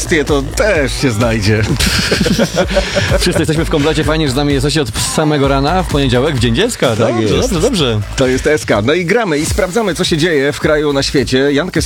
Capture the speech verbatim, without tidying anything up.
bestie to też się znajdzie. Wszyscy jesteśmy w komplecie, fajnie, że z nami jesteście od samego rana w poniedziałek, w Dzień Dziecka. Tak Dobrze, jest. dobrze, dobrze. To jest S K. No i gramy i sprawdzamy, co się dzieje w kraju, na świecie. Jankę